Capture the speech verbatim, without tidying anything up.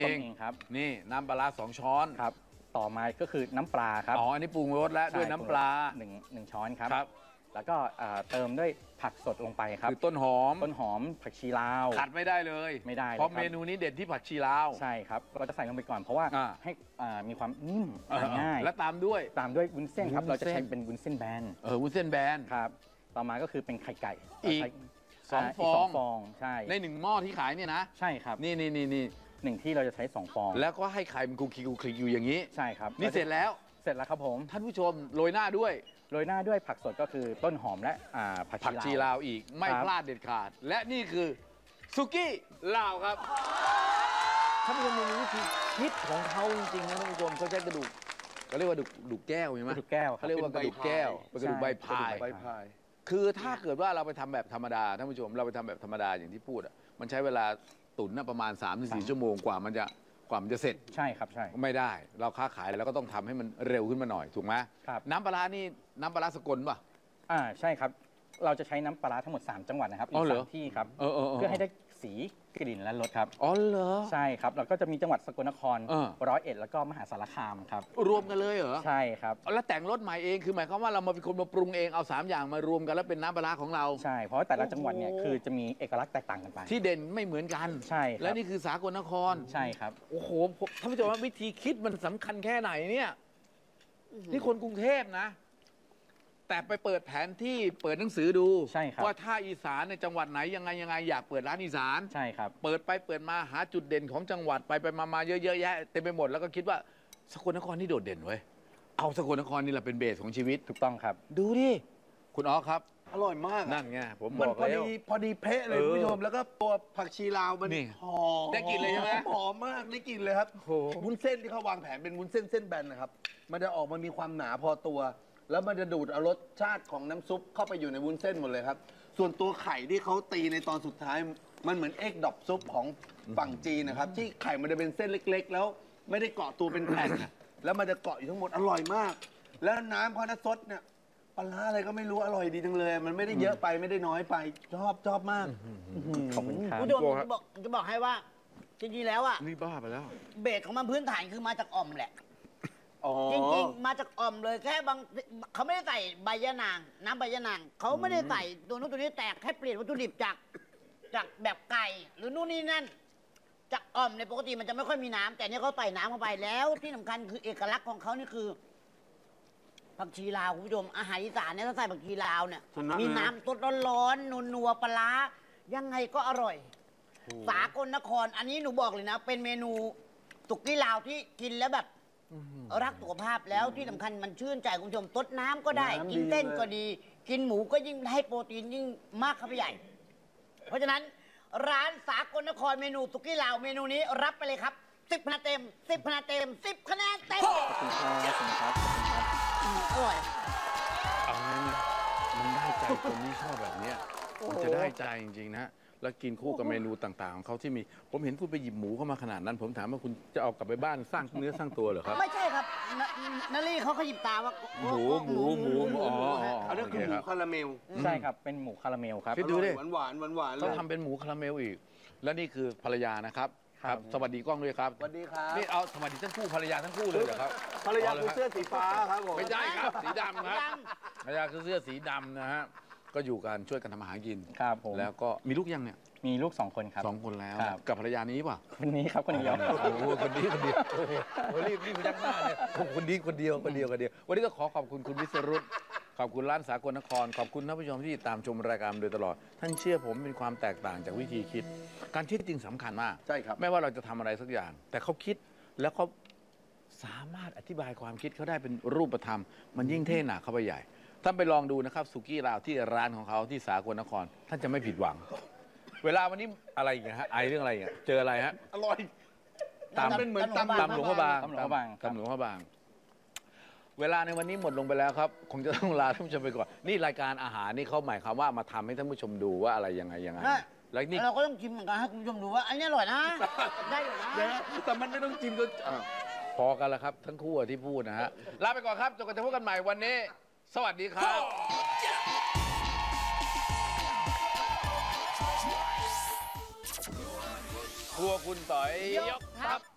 เองครับนี่น้ำปลาร้าสองช้อนครับต่อมาก็คือน้ำปลาครับอ๋ออันนี้ปรุงรสแล้วด้วยน้ำปลาหนึ่งหนึ่งช้อนครับครับแล้วก็เติมด้วยผักสดลงไปครับคือต้นหอมต้นหอมผักชีลาวขาดไม่ได้เลยไม่ได้เพราะเมนูนี้เด็ดที่ผักชีลาวใช่ครับเราจะใส่ลงไปก่อนเพราะว่าให้มีความนิ่มง่ายและตามด้วยตามด้วยวุ้นเส้นครับเราจะใช้เป็นวุ้นเส้นแบนเออวุ้นเส้นแบนครับต่อมาก็คือเป็นไข่ไก่อีกสองฟองใช่ในหนึ่งหม้อที่ขายเนี่ยนะใช่ครับนี่นี่นี่นี่หนึ่งที่เราจะใช้สองฟองแล้วก็ให้ไข่มันคุกคิคุกคิอยู่อย่างนี้ใช่ครับนี่เสร็จแล้วเสร็จแล้วครับผมท่านผู้ชมโรยหน้าด้วยโรยหน้าด้วยผักสดก็คือต้นหอมและผักชีลาวอีกไม่พลาดเด็ดขาดและนี่คือสุกี้ลาวครับท่านผู้ชมมีวิธีคิดของเขาจริงๆนะท่านผู้ชมเขาใช้กระดูกเขาเรียกว่าดุกดุกแก้วใช่ไหมกระดูกแก้วเขาเรียกว่ากระดูกแก้วเป็นกระดูกใบพายคือถ้าเกิดว่าเราไปทำแบบธรรมดาท่านผู้ชมเราไปทำแบบธรรมดาอย่างที่พูดอ่ะมันใช้เวลาตุ๋นประมาณ สามถึงสี่ ชั่วโมงกว่ามันจะกว่ามันจะเสร็จใช่ครับใช่ไม่ได้เราค้าขายแล้วก็ต้องทำให้มันเร็วขึ้นมาหน่อยถูกไหมครับน้ำปลานี่น้ำปลาสกลป่ะอ่าใช่ครับเราจะใช้น้ำปลาทั้งหมดสามจังหวัดนะครับอีกสามที่ครับเพื่อให้ได้สีกลิ่นและรสครับอ๋อเหรอใช่ครับแล้วก็จะมีจังหวัดสกลนครร้อยเอ็ดแล้วก็มหาสารคามครับรวมกันเลยเหรอใช่ครับแล้วแต่งรสใหม่เองคือหมายความว่าเรามาเป็นคนมาปรุงเองเอาสามอย่างมารวมกันแล้วเป็นน้ำปลาของเราใช่เพราะแต่ละจังหวัดเนี่ยคือจะมีเอกลักษณ์แตกต่างกันไปที่เด่นไม่เหมือนกันใช่และนี่คือสากลนครใช่ครับโอ้โหท่านผู้ชมว่าวิธีคิดมันสำคัญแค่ไหนเนี่ยนี่คนกรุงเทพนะแต่ไปเปิดแผนที่เปิดหนังสือดูใช่ครับว่าถ้าอีสานในจังหวัดไหนยังไงยังไงอยากเปิดร้านอีสานใช่ครับเปิดไปเปิดมาหาจุดเด่นของจังหวัดไปไปมามาเยอะๆแยะเต็มไปหมดแล้วก็คิดว่าสกลนครนี่โดดเด่นเว้ยเอาสกลนครนี่แหละเป็นเบสของชีวิตถูกต้องครับดูดิคุณอ๋อครับอร่อยมากนั่นไงผมบอกแล้วพอดีเป๊ะเลยคุณผู้ชมแล้วก็ตัวผักชีลาวมันหอมได้กลิ่นเลยใช่ไหมหอมมากได้กลิ่นเลยครับวุ้นเส้นที่เขาวางแผนเป็นวุ้นเส้นเส้นแบนนะครับมันจะออกมามีความหนาพอตัวแล้วมันจะดูดเอารสชาติของน้ำซุปเข้าไปอยู่ในวุ้นเส้นหมดเลยครับส่วนตัวไข่ที่เขาตีในตอนสุดท้ายมันเหมือนเอ็กดอบซุปของฝั่งจีนนะครับที่ไข่มันจะเป็นเส้นเล็กๆแล้วไม่ได้เกาะตัวเป็นแผ่นแล้วมันจะเกาะอยู่ทั้งหมดอร่อยมากแล้วน้ำเขาน้ำซดเนี่ยปลาอะไรก็ไม่รู้อร่อยดีจังเลยมันไม่ได้เยอะไปไม่ได้น้อยไปชอบชอบมากขอบคุณครับผู้ชมจะบอกจะบอกให้ว่าจริงๆแล้วอ่ะนี่บ้าไปแล้วเบสของมันพื้นฐานคือมาจากอ่อมแหละจริงๆมาจากอ่อมเลยแค่บางเขาไม่ได้ใส่ใบยะนางน้ำใบยะนางเขาไม่ได้ใส่ตัวนู้นตัวนี้แต่แค่เปลี่ยนวัตถุดิบจากจากแบบไก่หรือนู่นนี่นั่นจากอ่อมในปกติมันจะไม่ค่อยมีน้ำแต่เนี้ยเขาใส่น้ำเข้าไปแล้วที่สำคัญคือเอกลักษณ์ของเขานี่คือผักชีลาวคุณผู้ชมอาหารอีสานเนี่ยถ้าใส่ผักชีลาวเนี่ยมีน้ำต้นร้อนๆนัวๆปลายังไงก็อร่อยสากลนครอันนี้หนูบอกเลยนะเป็นเมนูสุกี้ลาวที่กินแล้วแบบรักสุขภาพแล้วที่สำคัญมันชื่นใจคุณผู้ชมตดน้ำก็ได้กินเส้นก็ดี กินหมูก็ยิ่งให้โปรตีนยิ่งมากเข้าไปใหญ่ เพราะฉะนั้นร้านสากลนครเมนูสุกี้ลาวเมนูนี้รับไปเลยครับสิบคะแนนเต็มสิบคะแนนเต็มสิบคะแนนเต็มขอบคุณครับขอบคุณครับอร่อยเอางั้นมันได้ใจคนที่ชอบแบบนี้มันจะได้ใจจริงๆนะแล้วกินคู่กับเมนูต่างๆของเขาที่มีผมเห็นคุณไปหยิบหมูเข้ามาขนาดนั้นผมถามว่าคุณจะเอากลับไปบ้านสร้างเนื้อสร้างตัวเหรอครับไม่ใช่ครับนาลี่เขาขยิบตาว่าหมูหมูหมูอ๋ออันนี้คือหมูคาราเมลใช่ครับเป็นหมูคาราเมลครับคิดดูดิหวานหวานหวานหวานเขาทำเป็นหมูคาราเมลอีกแล้วนี่คือภรรยานะครับครับสวัสดีกล้องด้วยครับสวัสดีครับนี่เอาสวัสดีทั้งคู่ภรรยาทั้งคู่เลยเหรอครับภรรยาคือเสื้อสีฟ้าครับผมไม่ใช่ครับสีดำครับภรรยาคือเสื้อสีดำนะฮะก็อยู่กันช่วยกันทำอาหารกินครับผมแล้วก็มีลูกยังเนี่ยมีลูกสองคนครับสองคนแล้วกับภรรยานี้ป่ะคนนี้ครับคนเดียวโอ้โหคนนี้คนเดียวโอ้รีบรีบยักหน้าเนี่ยคนนี้คนเดียวคนเดียวคนเดียววันนี้ก็ขอขอบคุณคุณวิศรุตขอบคุณร้านสากลนครขอบคุณท่านผู้ชมที่ตามชมรายการโดยตลอดท่านเชื่อผมเป็นความแตกต่างจากวิธีคิดการคิดจริงสำคัญมากใช่ครับไม่ว่าเราจะทำอะไรสักอย่าง แต่เขาคิดแล้วเขาสามารถอธิบายความคิดเขาได้เป็นรูปธรรมมันยิ่งเท่หนักเข้าไปใหญ่ท่านไปลองดูนะครับสุกี้ลาวที่ร้านของเขาที่สากลนครท่านจะไม่ผิดหวังเวลาวันนี้อะไรอย่างเงี้ยฮะไอเรื่องอะไรอย่างเงี้ยเจออะไรฮะอร่อยตามเป็นเหมือนตำตำหลวงพระบางตำหลวงพระบางตำหลวงพระบางเวลาในวันนี้หมดลงไปแล้วครับคงจะต้องลาท่านผู้ชมไปก่อนนี่รายการอาหารนี่เขาหมายความว่ามาทำให้ท่านผู้ชมดูว่าอะไรยังไงยังไงแล้วนี่เราก็ต้องชิมเหมือนกันให้คุณผู้ชมดูว่าอันนี้อร่อยนะได้อยู่นะแต่มันไม่ต้องชิมก็พอกันแล้วครับทั้งคู่ที่พูดนะฮะลาไปก่อนครับจนกว่าจะพบกันใหม่วันนี้สวัสดีครับครัวคุณต่อยยกทัพ